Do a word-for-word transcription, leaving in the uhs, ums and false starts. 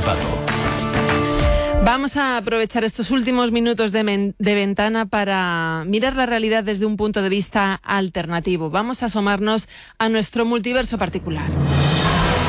Privado. Vamos a aprovechar estos últimos minutos de, men- de ventana para mirar la realidad desde un punto de vista alternativo. Vamos a asomarnos a nuestro multiverso particular.